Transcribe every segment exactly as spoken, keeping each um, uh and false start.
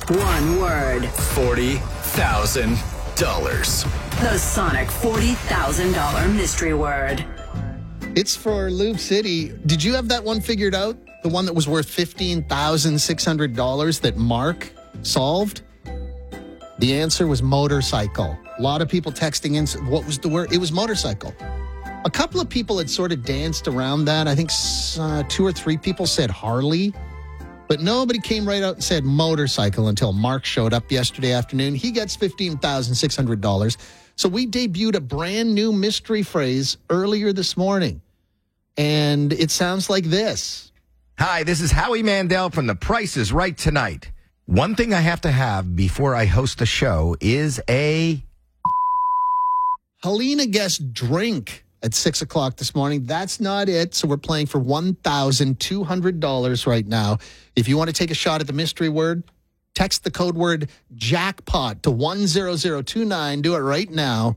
One word. forty thousand dollars. The Sonic forty thousand dollars mystery word. It's for Loop City. Did you have that one figured out? The one that was worth fifteen thousand six hundred dollars that Mark solved? The answer was motorcycle. A lot of people texting in. What was the word? It was motorcycle. A couple of people had sort of danced around that. I think uh, two or three people said Harley. But nobody came right out and said motorcycle until Mark showed up yesterday afternoon. He gets fifteen thousand six hundred dollars. So we debuted a brand new mystery phrase earlier this morning. And it sounds like this. Hi, this is Howie Mandel from The Price is Right Tonight. One thing I have to have before I host the show is a... Helena guessed drink at six o'clock this morning. That's not it. So we're playing for one thousand two hundred dollars right now. If you want to take a shot at the mystery word, text the code word jackpot to one zero zero two nine. Do it right now.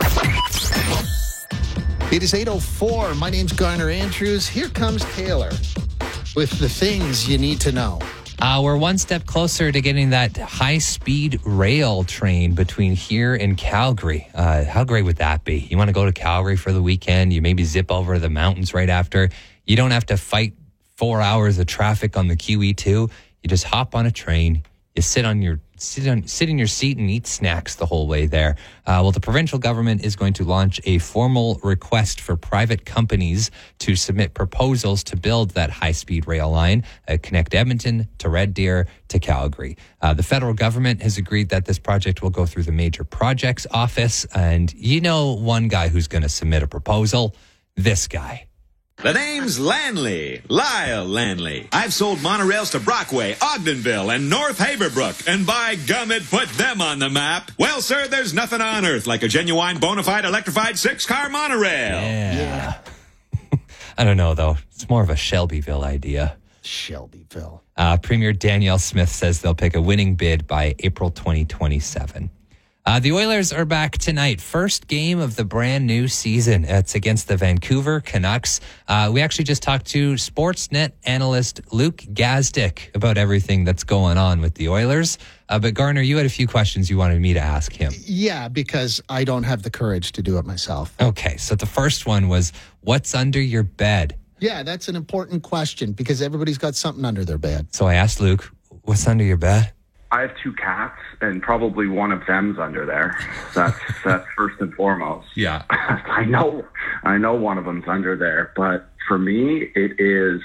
It is eight oh four. My name's Garner Andrews. Here comes Taylor with the things you need to know. Uh, we're one step closer to getting that high-speed rail train between here and Calgary. Uh, how great would that be? You want to go to Calgary for the weekend, you maybe zip over to the mountains right after. You don't have to fight four hours of traffic on the Q E two. You just hop on a train, you sit on your sit on sit in your seat and eat snacks the whole way there. Uh, well, the provincial government is going to launch a formal request for private companies to submit proposals to build that high-speed rail line, uh, connect Edmonton to Red Deer to Calgary. Uh, the federal government has agreed that this project will go through the Major Projects Office, and you know one guy who's going to submit a proposal, this guy. The name's Lanley, Lyle Lanley. I've sold monorails to Brockway, Ogdenville, and North Haverbrook, and by gum, it put them on the map. Well, sir, there's nothing on earth like a genuine, bona fide, electrified six-car monorail. Yeah. yeah. I don't know, though. It's more of a Shelbyville idea. Shelbyville. Uh, Premier Danielle Smith says they'll pick a winning bid by April twenty twenty-seven. Uh, the Oilers are back tonight. First game of the brand new season. It's against the Vancouver Canucks. Uh, we actually just talked to Sportsnet analyst Luke Gazdick about everything that's going on with the Oilers. Uh, but Garner, you had a few questions you wanted me to ask him. Yeah, because I don't have the courage to do it myself. Okay, so the first one was, what's under your bed? Yeah, that's an important question because everybody's got something under their bed. So I asked Luke, what's under your bed? I have two cats, and probably one of them's under there. That's that's first and foremost. Yeah. I know, I know one of them's under there, but for me, it is.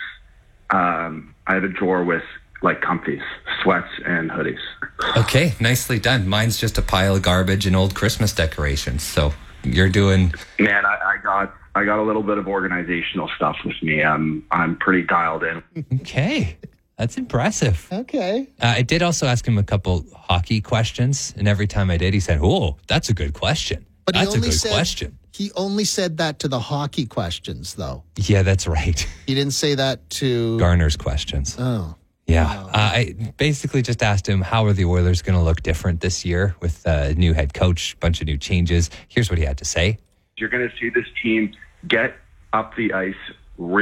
Um, I have a drawer with like comfies, sweats, and hoodies. Okay, nicely done. Mine's just a pile of garbage and old Christmas decorations. So you're doing. Man, I, I got I got a little bit of organizational stuff with me. I'm I'm pretty dialed in. Okay. That's impressive. Okay. Uh, I did also ask him a couple hockey questions, and every time I did, he said, "Oh, that's a good question. But that's he only a good said, question." He only said that to the hockey questions, though. Yeah, that's right. He didn't say that to Garner's questions. Oh, yeah. Wow. Uh, I basically just asked him, how are the Oilers going to look different this year with a new head coach, bunch of new changes? Here's what he had to say. You're going to see this team get up the ice